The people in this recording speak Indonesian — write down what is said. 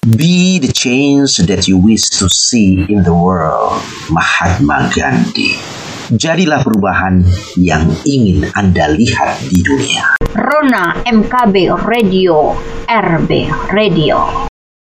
Be the change that you wish to see in the world. Mahatma Gandhi. Jadilah perubahan yang ingin Anda lihat di dunia. Rona MKB Radio, RB Radio.